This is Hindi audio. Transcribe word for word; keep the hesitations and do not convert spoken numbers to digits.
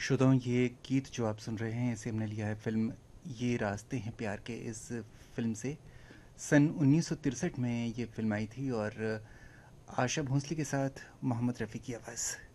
श्रोताओं, ये गीत जो आप सुन रहे हैं इसे हमने लिया है फ़िल्म ये रास्ते हैं प्यार के, इस फ़िल्म से। सन उन्नीस सौ तिरसठ में ये फ़िल्म आई थी और आशा भोंसले के साथ मोहम्मद रफ़ी की आवाज़।